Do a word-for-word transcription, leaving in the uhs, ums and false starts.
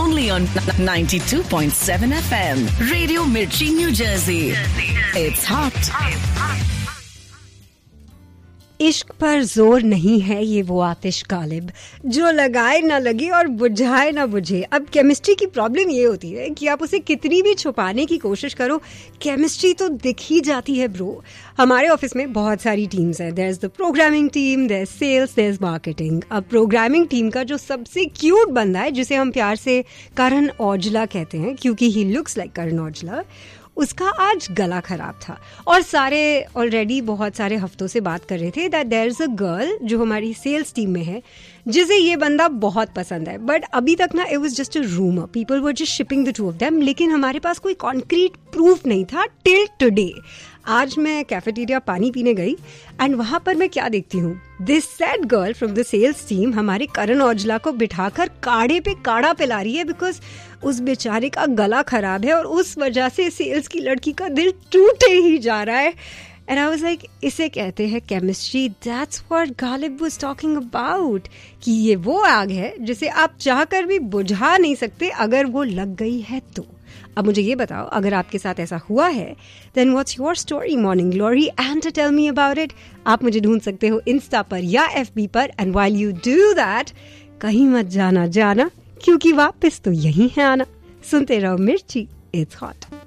only on ninety-two point seven F M. Radio Mirchi, New Jersey. It's hot. इश्क पर जोर नहीं है ये वो आतिश गालिब जो लगाए ना लगे और बुझाए ना बुझे। अब केमिस्ट्री की प्रॉब्लम ये होती है कि आप उसे कितनी भी छुपाने की कोशिश करो, केमिस्ट्री तो दिख ही जाती है ब्रो। हमारे ऑफिस में बहुत सारी टीम्स हैं। There is the programming team, there is sales, there is marketing. अब प्रोग्रामिंग टीम का जो सबसे क्यूट बंदा है, जिसे हम प्यार से करण औजला कहते हैं क्योंकि he looks like Karan Aujla, उसका आज गला खराब था और सारे ऑलरेडी बहुत सारे हफ्तों से बात कर रहे थे that there is a girl जो हमारी सेल्स टीम में है जिसे ये बंदा बहुत पसंद है। बट अभी तक ना it was just a rumour, people were just shipping the two of them, लेकिन हमारे पास कोई कॉन्क्रीट प्रूफ नहीं था टिल टुडे। आज मैं कैफेटेरिया पानी पीने गई एंड वहां पर मैं क्या देखती हूँ, this sad girl from the sales team हमारे करण औजला को बिठाकर काढ़े पे काढ़ा पिला रही है बिकॉज उस बेचारे का गला खराब है और उस वजह से सेल्स की लड़की का दिल टूटे ही जा रहा है। एंड आई वाज लाइक, इसे कहते हैं chemistry. That's what Ghalib was talking about, कि ये वो आग है जिसे आप चाहकर भी बुझा नहीं सकते अगर वो लग गई है तो। अब मुझे ये बताओ, अगर आपके साथ ऐसा हुआ है then what's your story morning glory, and to tell me about it आप मुझे ढूंढ सकते हो इंस्टा पर या एफबी पर। And while you do that कहीं मत जाना जाना क्योंकि वापस तो यही है आना। सुनते रहो मिर्ची, इट्स हॉट।